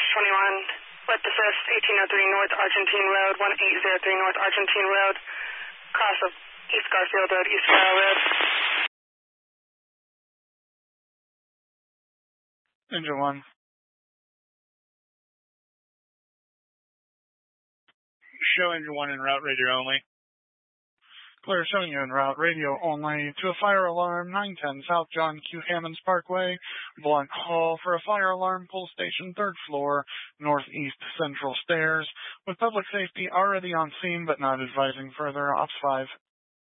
21, let the 5th, 1803 North Argentine Road, 1803 North Argentine Road, cross of East Garfield Road, East Farrell Road. Engine 1. Show Engine 1 en route, radio only. Clear, showing you en route, radio only, to a fire alarm, 910 South John Q. Hammonds Parkway, Blunt Hall, for a fire alarm, pull station, 3rd floor, northeast central stairs, with public safety already on scene but not advising further. Ops 5.